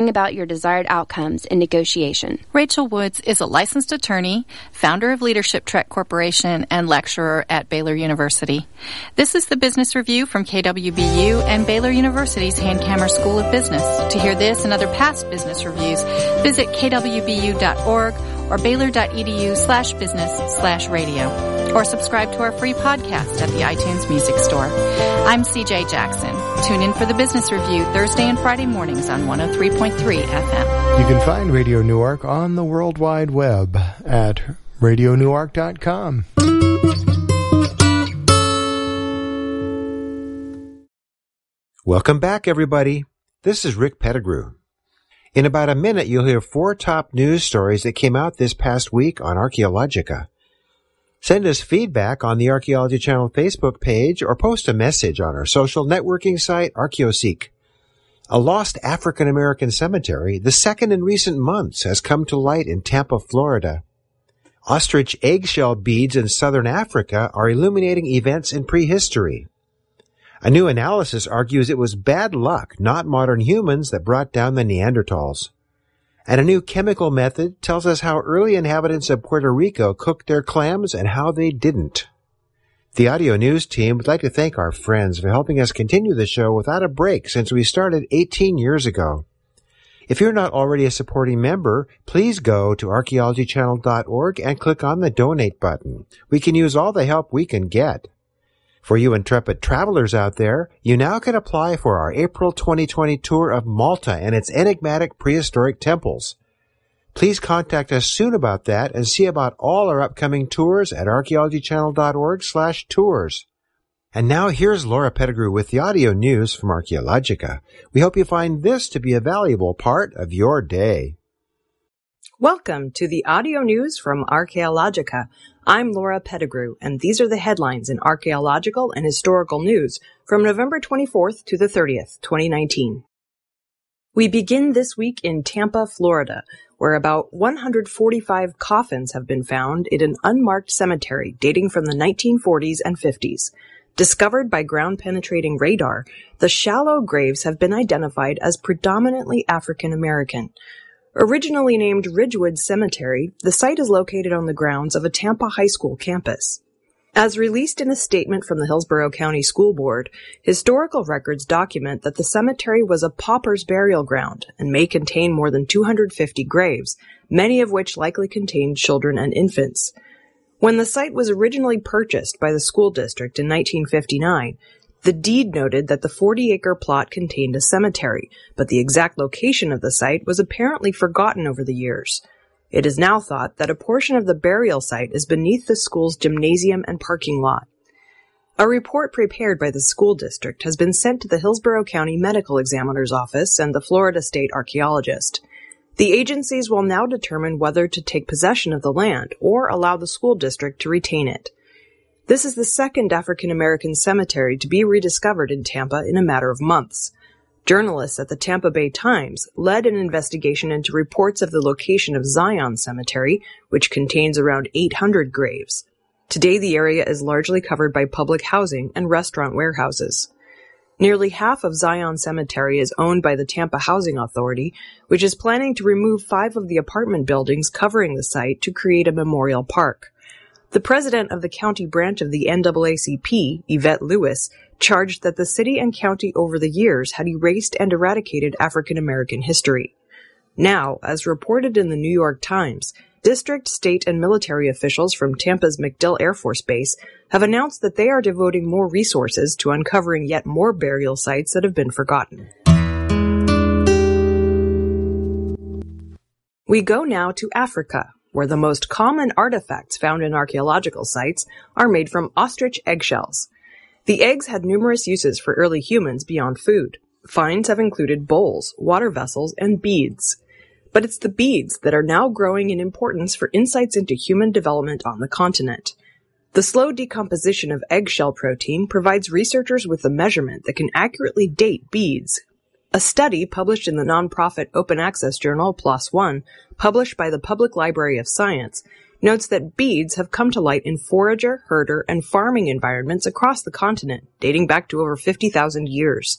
about your desired outcomes in negotiation. Rachel Woods is a licensed attorney, founder of Leadership Trek Corporation, and lecturer at Baylor University. This is the Business Review from KWBU and Baylor University's Hankamer School of Business. To hear this and other past business reviews, visit kwbu.org or baylor.edu/business/radio, or subscribe to our free podcast at the iTunes Music Store. I'm CJ Jackson. Tune in for the Business Review Thursday and Friday mornings on 103.3 FM. You can find Radio Newark on the World Wide Web at radionewark.com. Welcome back, everybody. This is Rick Pettigrew. In about a minute, you'll hear 4 top news stories that came out this past week on Archaeologica. Send us feedback on the Archaeology Channel Facebook page or post a message on our social networking site, ArchaeoSeek. A lost African-American cemetery, the second in recent months, has come to light in Tampa, Florida. Ostrich eggshell beads in southern Africa are illuminating events in prehistory. A new analysis argues it was bad luck, not modern humans, that brought down the Neanderthals. And a new chemical method tells us how early inhabitants of Puerto Rico cooked their clams and how they didn't. The audio news team would like to thank our friends for helping us continue the show without a break since we started 18 years ago. If you're not already a supporting member, please go to archaeologychannel.org and click on the donate button. We can use all the help we can get. For you intrepid travelers out there, you now can apply for our April 2020 tour of Malta and its enigmatic prehistoric temples. Please contact us soon about that and see about all our upcoming tours at archaeologychannel.org/tours. And now here's Laura Pettigrew with the audio news from Archaeologica. We hope you find this to be a valuable part of your day. Welcome to the audio news from Archaeologica. I'm Laura Pettigrew, and these are the headlines in archaeological and historical news from November 24th to the 30th, 2019. We begin this week in Tampa, Florida, where about 145 coffins have been found in an unmarked cemetery dating from the 1940s and 50s. Discovered by ground-penetrating radar, the shallow graves have been identified as predominantly African American. Originally named Ridgewood Cemetery, the site is located on the grounds of a Tampa high school campus. As released in a statement from the Hillsborough County School Board, historical records document that the cemetery was a pauper's burial ground and may contain more than 250 graves, many of which likely contained children and infants. When the site was originally purchased by the school district in 1959, the deed noted that the 40-acre plot contained a cemetery, but the exact location of the site was apparently forgotten over the years. It is now thought that a portion of the burial site is beneath the school's gymnasium and parking lot. A report prepared by the school district has been sent to the Hillsborough County Medical Examiner's Office and the Florida State Archaeologist. The agencies will now determine whether to take possession of the land or allow the school district to retain it. This is the second African-American cemetery to be rediscovered in Tampa in a matter of months. Journalists at the Tampa Bay Times led an investigation into reports of the location of Zion Cemetery, which contains around 800 graves. Today, the area is largely covered by public housing and restaurant warehouses. Nearly half of Zion Cemetery is owned by the Tampa Housing Authority, which is planning to remove 5 of the apartment buildings covering the site to create a memorial park. The president of the county branch of the NAACP, Yvette Lewis, charged that the city and county over the years had erased and eradicated African American history. Now, as reported in the New York Times, district, state, and military officials from Tampa's MacDill Air Force Base have announced that they are devoting more resources to uncovering yet more burial sites that have been forgotten. We go now to Africa, where the most common artifacts found in archaeological sites are made from ostrich eggshells. The eggs had numerous uses for early humans beyond food. Finds have included bowls, water vessels, and beads. But it's the beads that are now growing in importance for insights into human development on the continent. The slow decomposition of eggshell protein provides researchers with a measurement that can accurately date beads. A study published in the nonprofit open access journal PLOS ONE, published by the Public Library of Science, notes that beads have come to light in forager, herder, and farming environments across the continent, dating back to over 50,000 years.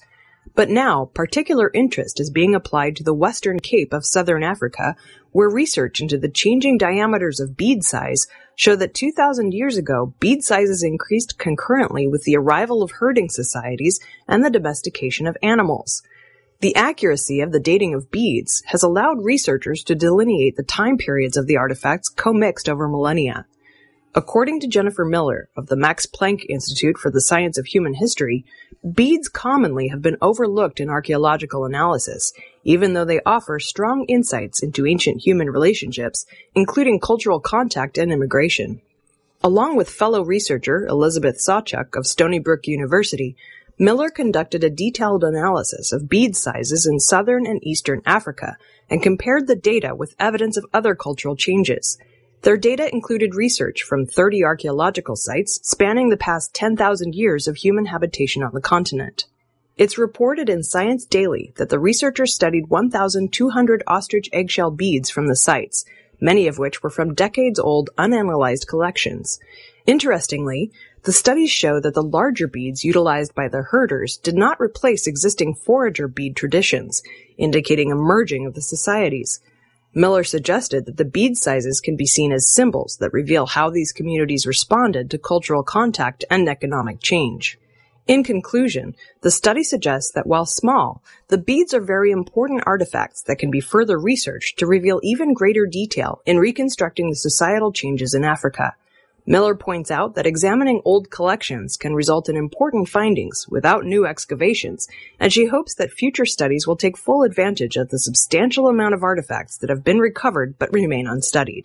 But now, particular interest is being applied to the Western Cape of southern Africa, where research into the changing diameters of bead size show that 2,000 years ago, bead sizes increased concurrently with the arrival of herding societies and the domestication of animals. The accuracy of the dating of beads has allowed researchers to delineate the time periods of the artifacts commixed over millennia. According to Jennifer Miller of the Max Planck Institute for the Science of Human History, beads commonly have been overlooked in archaeological analysis, even though they offer strong insights into ancient human relationships, including cultural contact and immigration. Along with fellow researcher Elizabeth Sawchuk of Stony Brook University, Miller conducted a detailed analysis of bead sizes in southern and eastern Africa and compared the data with evidence of other cultural changes. Their data included research from 30 archaeological sites spanning the past 10,000 years of human habitation on the continent. It's reported in Science Daily that the researchers studied 1,200 ostrich eggshell beads from the sites, many of which were from decades-old unanalyzed collections. Interestingly, the studies show that the larger beads utilized by the herders did not replace existing forager bead traditions, indicating a merging of the societies. Miller suggested that the bead sizes can be seen as symbols that reveal how these communities responded to cultural contact and economic change. In conclusion, the study suggests that while small, the beads are very important artifacts that can be further researched to reveal even greater detail in reconstructing the societal changes in Africa. Miller points out that examining old collections can result in important findings without new excavations, and she hopes that future studies will take full advantage of the substantial amount of artifacts that have been recovered but remain unstudied.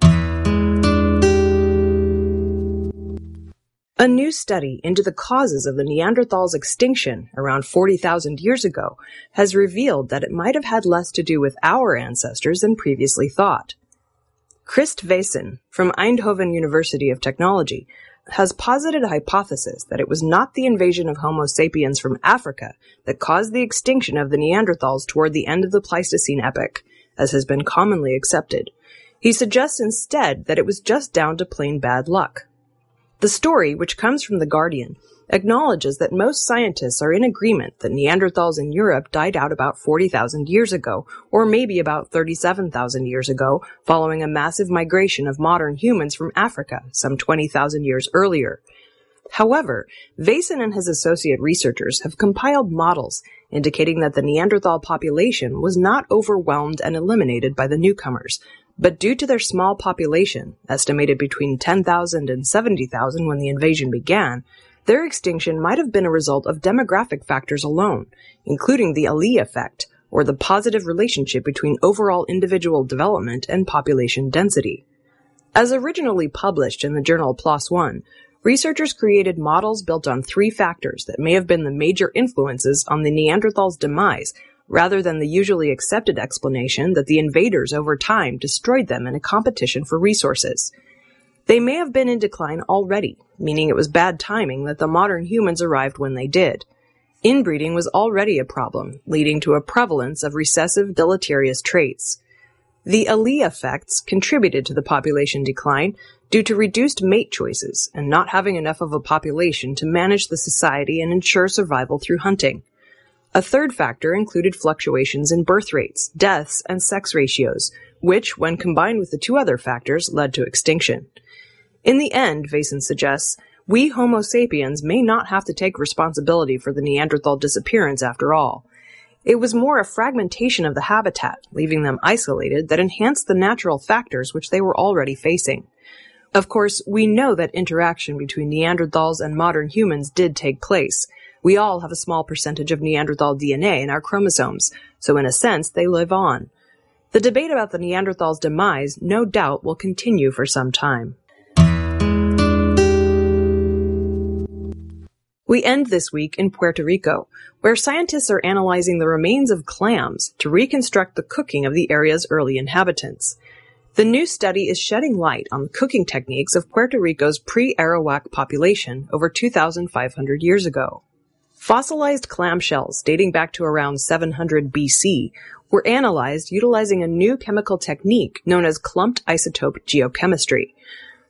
A new study into the causes of the Neanderthals' extinction around 40,000 years ago has revealed that it might have had less to do with our ancestors than previously thought. Christ Vaesen from Eindhoven University of Technology has posited a hypothesis that it was not the invasion of Homo sapiens from Africa that caused the extinction of the Neanderthals toward the end of the Pleistocene epoch, as has been commonly accepted. He suggests instead that it was just down to plain bad luck. The story, which comes from The Guardian, acknowledges that most scientists are in agreement that Neanderthals in Europe died out about 40,000 years ago, or maybe about 37,000 years ago, following a massive migration of modern humans from Africa some 20,000 years earlier. However, Vaesen and his associate researchers have compiled models indicating that the Neanderthal population was not overwhelmed and eliminated by the newcomers, but due to their small population, estimated between 10,000 and 70,000 when the invasion began, their extinction might have been a result of demographic factors alone, including the Ali effect, or the positive relationship between overall individual development and population density. As originally published in the journal PLOS ONE, researchers created models built on 3 factors that may have been the major influences on the Neanderthals' demise, rather than the usually accepted explanation that the invaders over time destroyed them in a competition for resources. They may have been in decline already, meaning it was bad timing that the modern humans arrived when they did. Inbreeding was already a problem, leading to a prevalence of recessive deleterious traits. The Ali effects contributed to the population decline due to reduced mate choices and not having enough of a population to manage the society and ensure survival through hunting. A third factor included fluctuations in birth rates, deaths, and sex ratios, which, when combined with the 2 other factors, led to extinction. In the end, Vaesen suggests, we Homo sapiens may not have to take responsibility for the Neanderthal disappearance after all. It was more a fragmentation of the habitat, leaving them isolated, that enhanced the natural factors which they were already facing. Of course, we know that interaction between Neanderthals and modern humans did take place. We all have a small percentage of Neanderthal DNA in our chromosomes, so in a sense, they live on. The debate about the Neanderthals' demise no doubt will continue for some time. We end this week in Puerto Rico, where scientists are analyzing the remains of clams to reconstruct the cooking of the area's early inhabitants. The new study is shedding light on the cooking techniques of Puerto Rico's pre-Arawak population over 2,500 years ago. Fossilized clamshells dating back to around 700 BC were analyzed utilizing a new chemical technique known as clumped isotope geochemistry.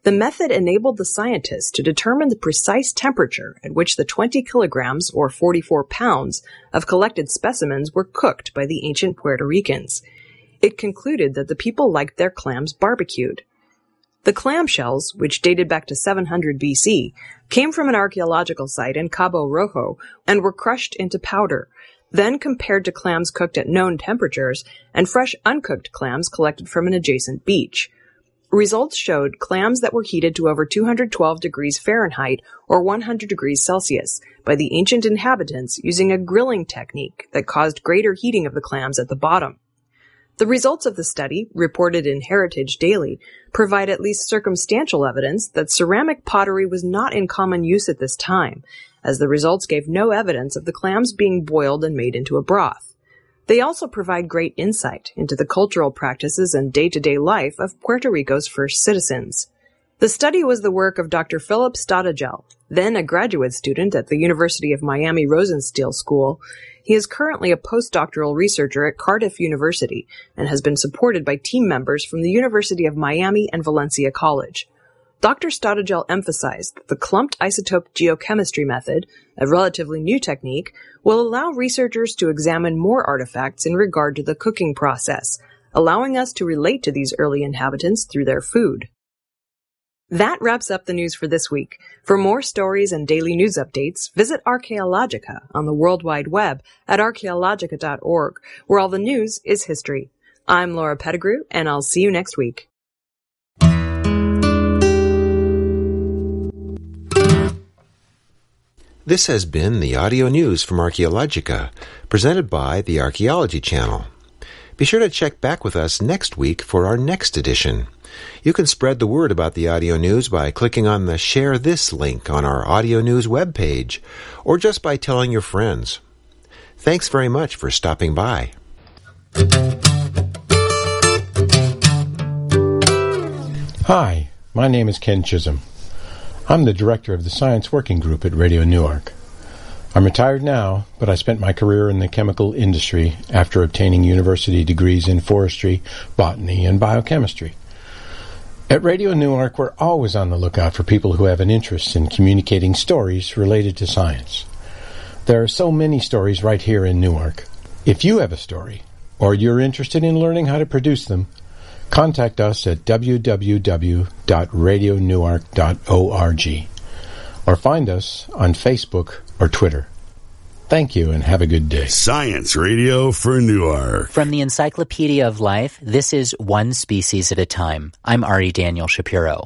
The method enabled the scientists to determine the precise temperature at which the 20 kilograms, or 44 pounds, of collected specimens were cooked by the ancient Puerto Ricans. It concluded that the people liked their clams barbecued. The clam shells, which dated back to 700 BC, came from an archaeological site in Cabo Rojo and were crushed into powder, then compared to clams cooked at known temperatures and fresh uncooked clams collected from an adjacent beach. Results showed clams that were heated to over 212 degrees Fahrenheit or 100 degrees Celsius by the ancient inhabitants using a grilling technique that caused greater heating of the clams at the bottom. The results of the study, reported in Heritage Daily, provide at least circumstantial evidence that ceramic pottery was not in common use at this time, as the results gave no evidence of the clams being boiled and made into a broth. They also provide great insight into the cultural practices and day-to-day life of Puerto Rico's first citizens. The study was the work of Dr. Philip Stadagel, then a graduate student at the University of Miami Rosenstiel School. He is currently a postdoctoral researcher at Cardiff University and has been supported by team members from the University of Miami and Valencia College. Dr. Stadagel emphasized that the clumped isotope geochemistry method, a relatively new technique, will allow researchers to examine more artifacts in regard to the cooking process, allowing us to relate to these early inhabitants through their food. That wraps up the news for this week. For more stories and daily news updates, visit Archaeologica on the World Wide Web at archaeologica.org, where all the news is history. I'm Laura Pettigrew, and I'll see you next week. This has been the audio news from Archaeologica, presented by the Archaeology Channel. Be sure to check back with us next week for our next edition. You can spread the word about the audio news by clicking on the Share This link on our audio news webpage, or just by telling your friends. Thanks very much for stopping by. Hi, my name is Ken Chisholm. I'm the director of the Science Working Group at Radio Newark. I'm retired now, but I spent my career in the chemical industry after obtaining university degrees in forestry, botany, and biochemistry. At Radio Newark, we're always on the lookout for people who have an interest in communicating stories related to science. There are so many stories right here in Newark. If you have a story, or you're interested in learning how to produce them, contact us at www.radionewark.org or find us on Facebook or Twitter. Thank you and have a good day. Science Radio for Newark. From the Encyclopedia of Life, this is One Species at a Time. I'm Ari Daniel Shapiro.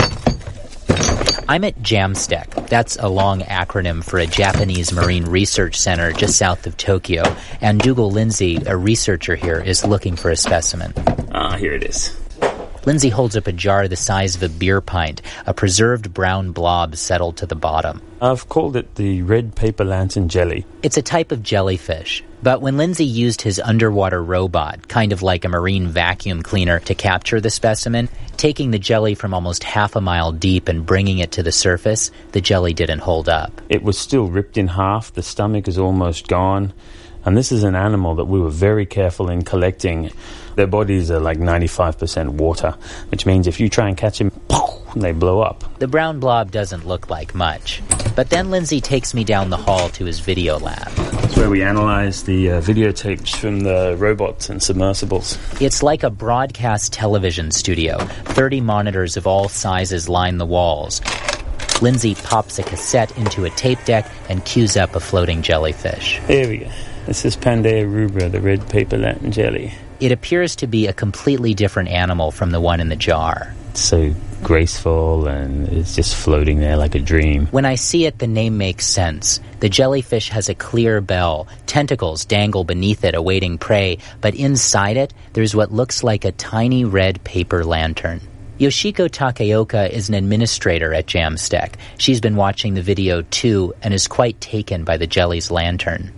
I'm at JAMSTEC. That's a long acronym for a Japanese marine research center just south of Tokyo. And Dougal Lindsay, a researcher here, is looking for a specimen. Here it is. Lindsay holds up a jar the size of a beer pint, a preserved brown blob settled to the bottom. I've called it the red paper lantern jelly. It's a type of jellyfish. But when Lindsay used his underwater robot, kind of like a marine vacuum cleaner, to capture the specimen, taking the jelly from almost half a mile deep and bringing it to the surface, the jelly didn't hold up. It was still ripped in half. The stomach is almost gone. And this is an animal that we were very careful in collecting. Their bodies are like 95% water, which means if you try and catch them, they blow up. The brown blob doesn't look like much. But then Lindsay takes me down the hall to his video lab. It's where we analyze the videotapes from the robots and submersibles. It's like a broadcast television studio. 30 monitors of all sizes line the walls. Lindsay pops a cassette into a tape deck and cues up a floating jellyfish. Here we go. This is Pandea rubra, the red paper lantern jelly. It appears to be a completely different animal from the one in the jar. It's so graceful and it's just floating there like a dream. When I see it, the name makes sense. The jellyfish has a clear bell. Tentacles dangle beneath it, awaiting prey. But inside it, there's what looks like a tiny red paper lantern. Yoshiko Takeoka is an administrator at JAMSTEC. She's been watching the video too and is quite taken by the jelly's lantern.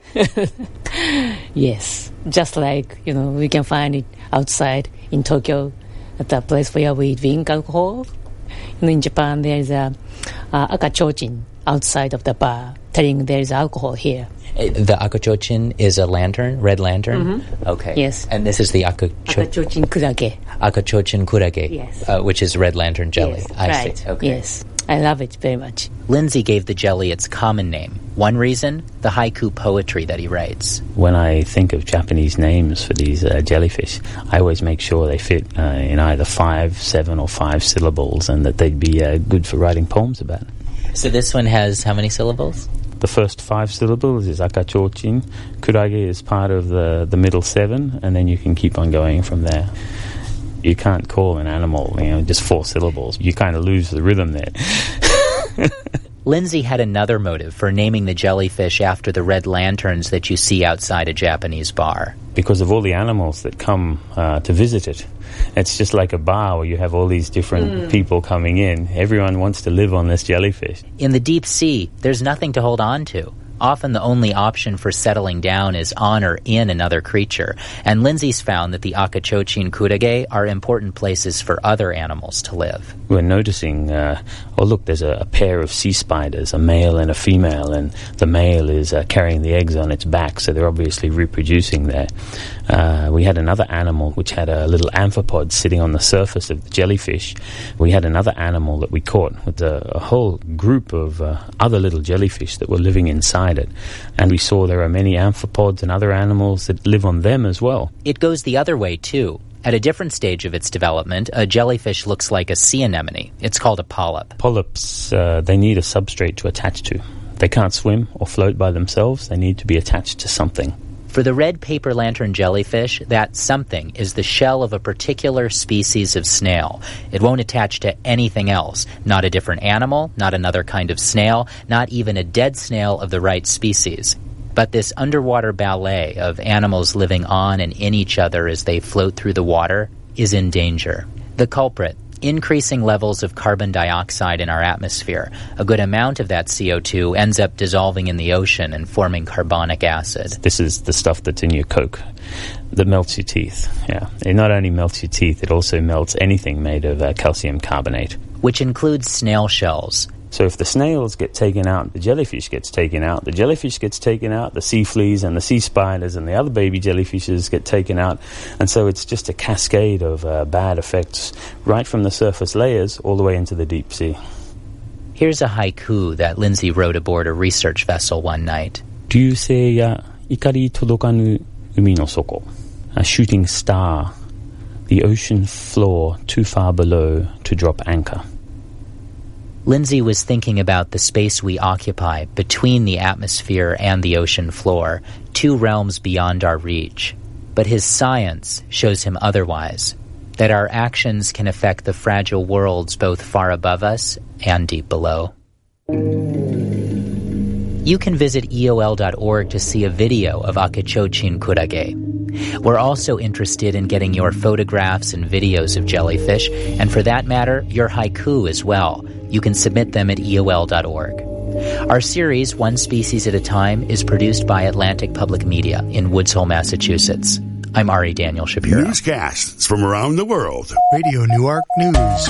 Yes, just like, we can find it outside in Tokyo at the place where we drink alcohol. In Japan, there is a akachojin outside of the bar telling there is alcohol here. The akachochin is a lantern, red lantern? Mm-hmm. Okay. Yes. And this is the Akachochin kurage. akachochin kurage, Yes. which is red lantern jelly. Yes, I right. see. Okay. Yes. I love it very much. Lindsay gave the jelly its common name. One reason, the haiku poetry that he writes. When I think of Japanese names for these jellyfish, I always make sure they fit in either 5, 7, or 5 syllables, and that they'd be good for writing poems about. So this one has how many syllables? The first 5 syllables is akachochin. Kurage is part of the middle 7, and then you can keep on going from there. You can't call an animal, just 4 syllables. You kind of lose the rhythm there. Lindsay had another motive for naming the jellyfish after the red lanterns that you see outside a Japanese bar. Because of all the animals that come to visit it. It's just like a bar where you have all these different people coming in. Everyone wants to live on this jellyfish. In the deep sea, there's nothing to hold on to. Often the only option for settling down is on or in another creature, and Lindsay's found that the akachochin kurage are important places for other animals to live. We're noticing, look, there's a pair of sea spiders, a male and a female, and the male is carrying the eggs on its back, so they're obviously reproducing there. We had another animal which had a little amphipod sitting on the surface of the jellyfish. We had another animal that we caught with a whole group of other little jellyfish that were living inside it. And we saw there are many amphipods and other animals that live on them as well. It goes the other way, too. At a different stage of its development, a jellyfish looks like a sea anemone. It's called a polyp. Polyps, they need a substrate to attach to. They can't swim or float by themselves. They need to be attached to something. For the red paper lantern jellyfish, that something is the shell of a particular species of snail. It won't attach to anything else. Not a different animal, not another kind of snail, not even a dead snail of the right species. But this underwater ballet of animals living on and in each other as they float through the water is in danger. The culprit, increasing levels of carbon dioxide in our atmosphere. A good amount of that CO2 ends up dissolving in the ocean and forming carbonic acid. This is the stuff that's in your Coke that melts your teeth. Yeah, it not only melts your teeth, it also melts anything made of calcium carbonate. Which includes snail shells. So if the snails get taken out, the jellyfish gets taken out, the jellyfish gets taken out, the sea fleas and the sea spiders and the other baby jellyfishes get taken out. And so it's just a cascade of bad effects right from the surface layers all the way into the deep sea. Here's a haiku that Lindsay wrote aboard a research vessel one night. Ryusei ya ikari todokanu umi no soko. A shooting star, the ocean floor too far below to drop anchor. Lindsay was thinking about the space we occupy between the atmosphere and the ocean floor, 2 realms beyond our reach. But his science shows him otherwise, that our actions can affect the fragile worlds both far above us and deep below. You can visit EOL.org to see a video of akachochin kurage. We're also interested in getting your photographs and videos of jellyfish, and for that matter, your haiku as well. You can submit them at EOL.org. Our series, One Species at a Time, is produced by Atlantic Public Media in Woods Hole, Massachusetts. I'm Ari Daniel Shapiro. Newscasts from around the world. Radio Newark News.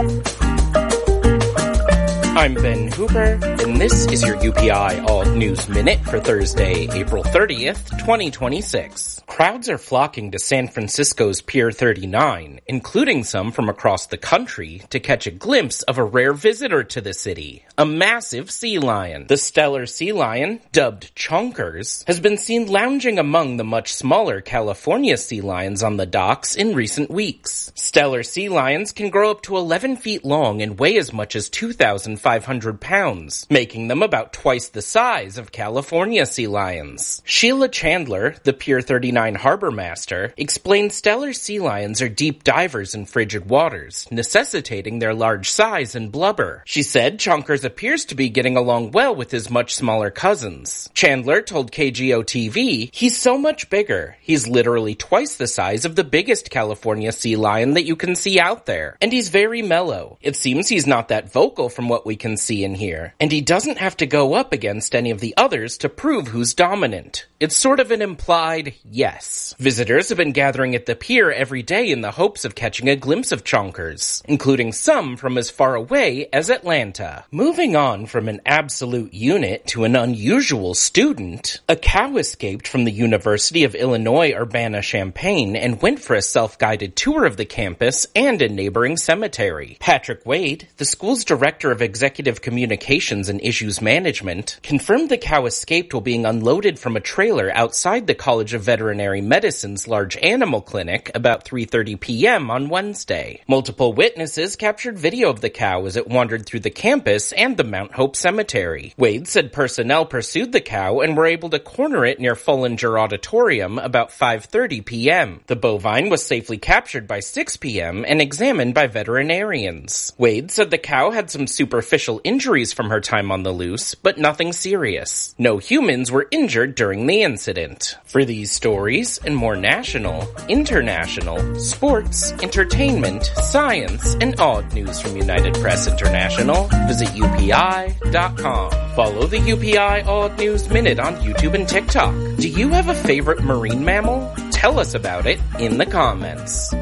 I'm Ben Hooper, and this is your UPI Alt News Minute for Thursday, April 30th, 2026. Crowds are flocking to San Francisco's Pier 39, including some from across the country, to catch a glimpse of a rare visitor to the city, a massive sea lion. The Steller sea lion, dubbed Chonkers, has been seen lounging among the much smaller California sea lions on the docks in recent weeks. Steller sea lions can grow up to 11 feet long and weigh as much as 2,500 pounds, making them about twice the size of California sea lions. Sheila Chandler, the Pier 39 harbor master, explained Steller sea lions are deep divers in frigid waters, necessitating their large size and blubber. She said Chonkers appears to be getting along well with his much smaller cousins. Chandler told KGO-TV, "He's so much bigger. He's literally twice the size of the biggest California sea lion that you can see out there. And he's very mellow. It seems he's not that vocal from what we can see and hear. And he doesn't have to go up against any of the others to prove who's dominant. It's sort of an implied yes." success. Visitors have been gathering at the pier every day in the hopes of catching a glimpse of chonkers, including some from as far away as Atlanta. Moving on from an absolute unit to an unusual student, a cow escaped from the University of Illinois Urbana-Champaign and went for a self-guided tour of the campus and a neighboring cemetery. Patrick Wade, the school's director of executive communications and issues management, confirmed the cow escaped while being unloaded from a trailer outside the College of Veterinary Medicine's large animal clinic about 3:30 p.m. on Wednesday. Multiple witnesses captured video of the cow as it wandered through the campus and the Mount Hope Cemetery. Wade said personnel pursued the cow and were able to corner it near Fullinger Auditorium about 5:30 p.m. The bovine was safely captured by 6 p.m. and examined by veterinarians. Wade said the cow had some superficial injuries from her time on the loose, but nothing serious. No humans were injured during the incident. For these stories and more national, international, sports, entertainment, science, and odd news from United Press International, visit UPI.com. Follow the UPI Odd News Minute on YouTube and TikTok. Do you have a favorite marine mammal? Tell us about it in the comments.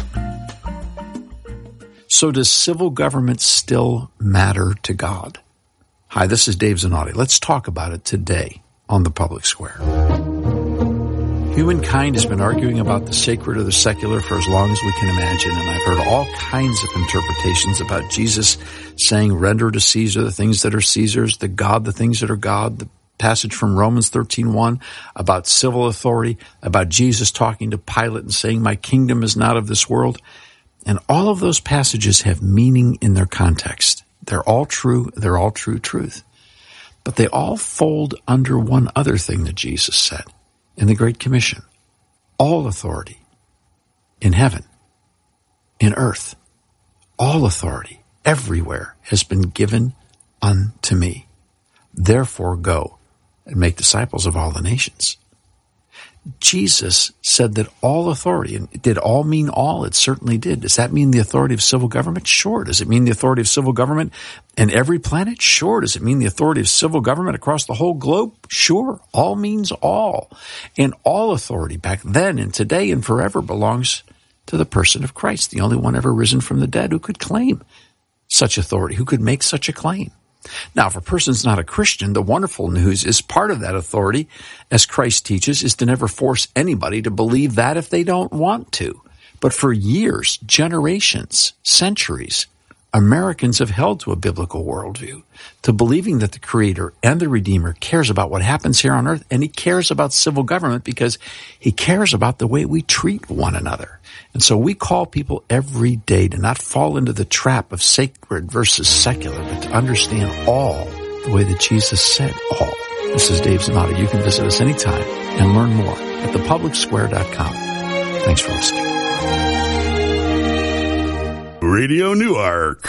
So does civil government still matter to God? Hi, this is Dave Zanotti. Let's talk about it today on the Public Square. Humankind has been arguing about the sacred or the secular for as long as we can imagine, and I've heard all kinds of interpretations about Jesus saying, render to Caesar the things that are Caesar's, the God the things that are God, the passage from Romans 13:1 about civil authority, about Jesus talking to Pilate and saying, my kingdom is not of this world. And all of those passages have meaning in their context. They're all true. They're all true truth. But they all fold under one other thing that Jesus said in the Great Commission. All authority in heaven, in earth, all authority everywhere has been given unto me. Therefore go and make disciples of all the nations. Jesus said that all authority, and did all mean all? It certainly did. Does that mean the authority of civil government? Sure. Does it mean the authority of civil government in every planet? Sure. Does it mean the authority of civil government across the whole globe? Sure. All means all. And all authority back then and today and forever belongs to the person of Christ, the only one ever risen from the dead who could claim such authority, who could make such a claim. Now, if a person's not a Christian, the wonderful news is part of that authority, as Christ teaches, is to never force anybody to believe that if they don't want to. But for years, generations, centuries, Americans have held to a biblical worldview, to believing that the Creator and the Redeemer cares about what happens here on earth, and He cares about civil government because He cares about the way we treat one another. And so we call people every day to not fall into the trap of sacred versus secular, but to understand all the way that Jesus said all. This is Dave Zanotti. You can visit us anytime and learn more at thepublicsquare.com. Thanks for listening. Radio Newark.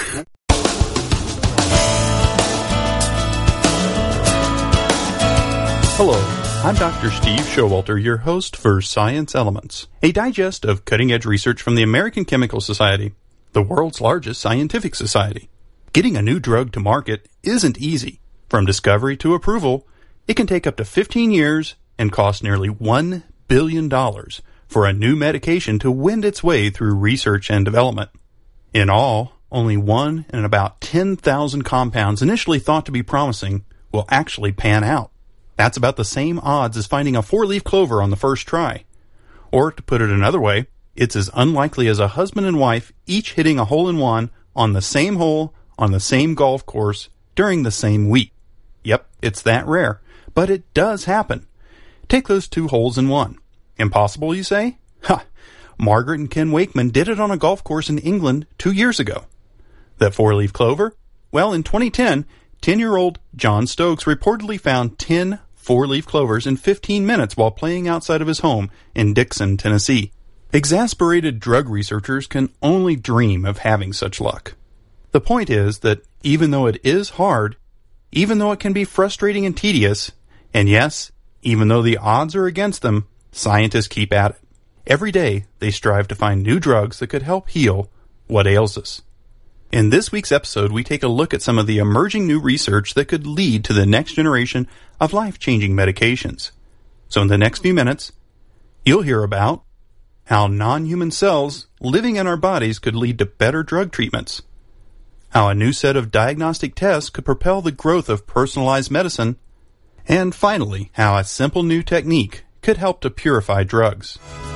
Hello, I'm Dr. Steve Showalter, your host for Science Elements, a digest of cutting-edge research from the American Chemical Society, the world's largest scientific society. Getting a new drug to market isn't easy. From discovery to approval, it can take up to 15 years and cost nearly $1 billion for a new medication to wend its way through research and development. In all, only 1 in about 10,000 compounds initially thought to be promising will actually pan out. That's about the same odds as finding a 4-leaf clover on the first try. Or, to put it another way, it's as unlikely as a husband and wife each hitting a hole-in-one on the same hole on the same golf course during the same week. Yep, it's that rare, but it does happen. Take those 2 holes in one. Impossible, you say? Ha! Margaret and Ken Wakeman did it on a golf course in England 2 years ago. That 4-leaf clover? Well, in 2010, 10-year-old John Stokes reportedly found 10 4-leaf clovers in 15 minutes while playing outside of his home in Dixon, Tennessee. Exasperated drug researchers can only dream of having such luck. The point is that even though it is hard, even though it can be frustrating and tedious, and yes, even though the odds are against them, scientists keep at it. Every day, they strive to find new drugs that could help heal what ails us. In this week's episode, we take a look at some of the emerging new research that could lead to the next generation of life-changing medications. So in the next few minutes, You'll hear about how non-human cells living in our bodies could lead to better drug treatments, how a new set of diagnostic tests could propel the growth of personalized medicine, and finally, how a simple new technique could help to purify drugs.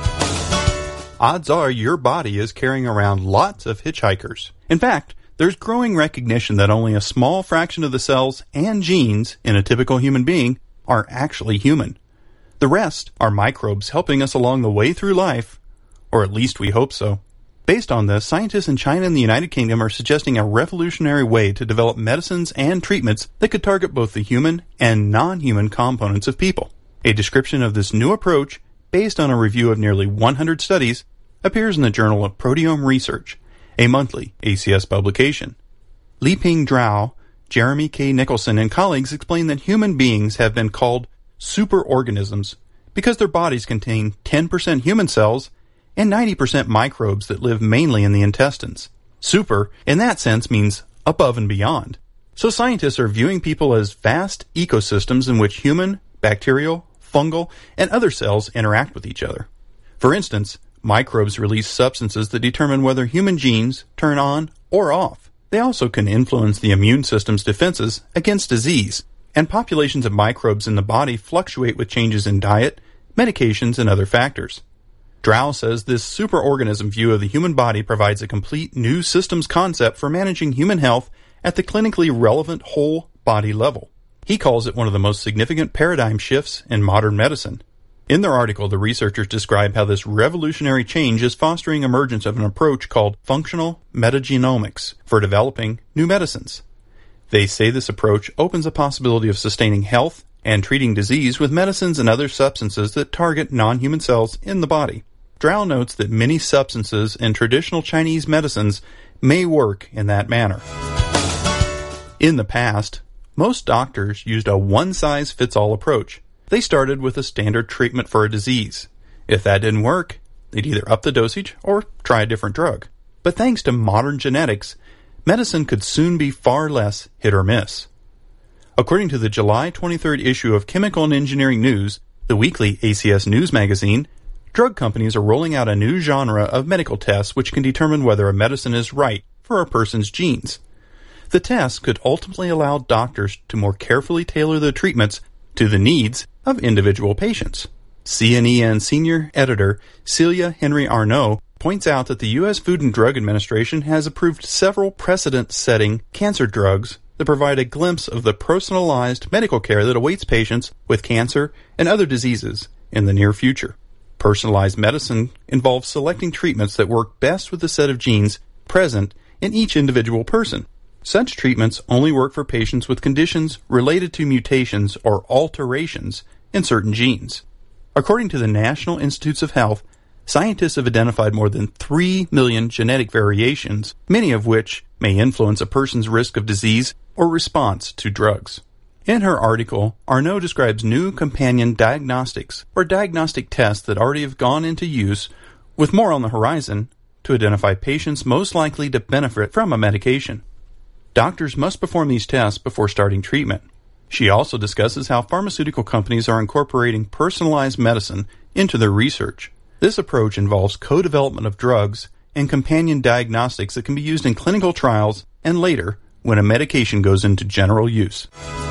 Odds are your body is carrying around lots of hitchhikers. In fact, there's growing recognition that only a small fraction of the cells and genes in a typical human being are actually human. The rest are microbes helping us along the way through life, or at least we hope so. Based on this, scientists in China and the United Kingdom are suggesting a revolutionary way to develop medicines and treatments that could target both the human and non-human components of people. A description of this new approach, based on a review of nearly 100 studies, appears in the Journal of Proteome Research, a monthly ACS publication. Liping Zhao, Jeremy K. Nicholson, and colleagues explain that human beings have been called superorganisms because their bodies contain 10% human cells and 90% microbes that live mainly in the intestines. Super, in that sense, means above and beyond. So scientists are viewing people as vast ecosystems in which human, bacterial, fungal, and other cells interact with each other. For instance, microbes release substances that determine whether human genes turn on or off. They also can influence the immune system's defenses against disease, and populations of microbes in the body fluctuate with changes in diet, medications, and other factors. Drow says this superorganism view of the human body provides a complete new systems concept for managing human health at the clinically relevant whole body level. He calls it one of the most significant paradigm shifts in modern medicine. In their article, the researchers describe how this revolutionary change is fostering emergence of an approach called functional metagenomics for developing new medicines. They say this approach opens a possibility of sustaining health and treating disease with medicines and other substances that target non-human cells in the body. Drow notes that many substances in traditional Chinese medicines may work in that manner. In the past, most doctors used a one-size-fits-all approach. They started with a standard treatment for a disease. If that didn't work, they'd either up the dosage or try a different drug. But thanks to modern genetics, medicine could soon be far less hit or miss. According to the July 23rd issue of Chemical and Engineering News, the weekly ACS News magazine, drug companies are rolling out a new genre of medical tests which can determine whether a medicine is right for a person's genes. The tests could ultimately allow doctors to more carefully tailor their treatments to the needs of individual patients. CNEN senior editor Celia Henry Arnault points out that the U.S. Food and Drug Administration has approved several precedent-setting cancer drugs that provide a glimpse of the personalized medical care that awaits patients with cancer and other diseases in the near future. Personalized medicine involves selecting treatments that work best with the set of genes present in each individual person. Such treatments only work for patients with conditions related to mutations or alterations in certain genes. According to the National Institutes of Health, scientists have identified more than 3 million genetic variations, many of which may influence a person's risk of disease or response to drugs. In her article, Arnault describes new companion diagnostics or diagnostic tests that already have gone into use, with more on the horizon, to identify patients most likely to benefit from a medication. Doctors must perform these tests before starting treatment. She also discusses how pharmaceutical companies are incorporating personalized medicine into their research. This approach involves co-development of drugs and companion diagnostics that can be used in clinical trials and later when a medication goes into general use.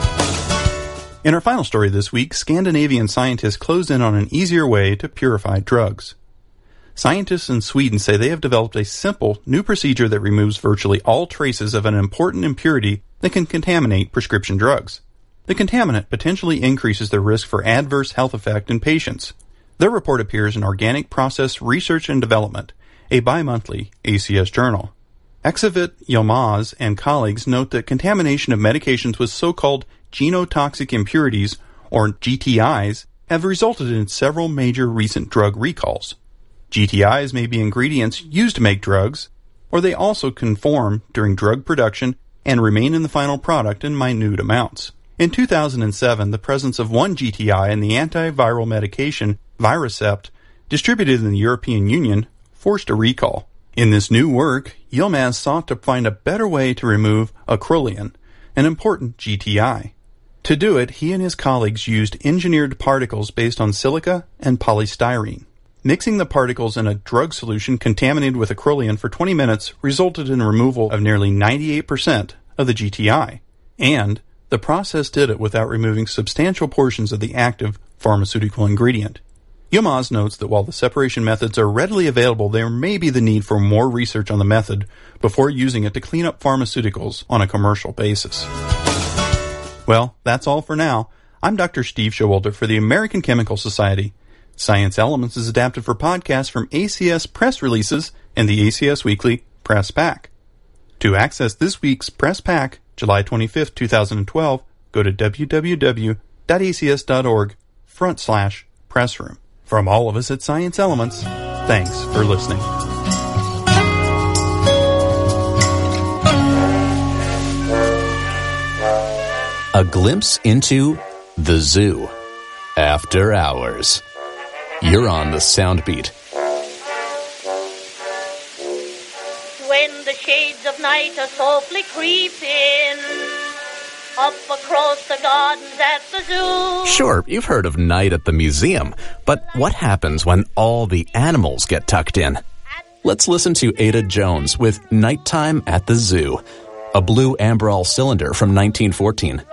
In our final story this week, Scandinavian scientists closed in on an easier way to purify drugs. Scientists in Sweden say they have developed a simple new procedure that removes virtually all traces of an important impurity that can contaminate prescription drugs. The contaminant potentially increases the risk for adverse health effect in patients. Their report appears in Organic Process Research and Development, a bi-monthly ACS journal. Exavit Yilmaz and colleagues note that contamination of medications with so-called genotoxic impurities, or GTIs, have resulted in several major recent drug recalls. GTIs may be ingredients used to make drugs, or they also can form during drug production and remain in the final product in minute amounts. In 2007, the presence of one GTI in the antiviral medication Viracept, distributed in the European Union, forced a recall. In this new work, Yilmaz sought to find a better way to remove acrolein, an important GTI. To do it, he and his colleagues used engineered particles based on silica and polystyrene. Mixing the particles in a drug solution contaminated with acrolein for 20 minutes resulted in removal of nearly 98% of the GTI, and the process did it without removing substantial portions of the active pharmaceutical ingredient. Yilmaz notes that while the separation methods are readily available, there may be the need for more research on the method before using it to clean up pharmaceuticals on a commercial basis. Well, that's all for now. I'm Dr. Steve Showalter for the American Chemical Society. Science Elements is adapted for podcasts from ACS Press Releases and the ACS Weekly Press Pack. To access this week's Press Pack, July 25th, 2012, go to www.acs.org/pressroom. From all of us at Science Elements, thanks for listening. A glimpse into the zoo. After hours. You're on the sound beat. When the shades of night are softly creeping up across the gardens at the zoo. Sure, you've heard of night at the museum, but what happens when all the animals get tucked in? Let's listen to Ada Jones with Nighttime at the Zoo, a blue Amberol cylinder from 1914.